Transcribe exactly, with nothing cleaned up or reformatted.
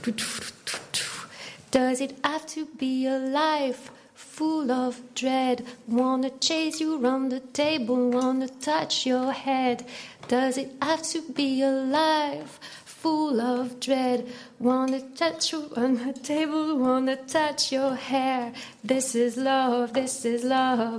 Does it have to be a life full of dread? Wanna chase you round the table, wanna touch your head. Does it have to be a life full of dread? Wanna touch you on the table, wanna touch your hair. This is love, this is love.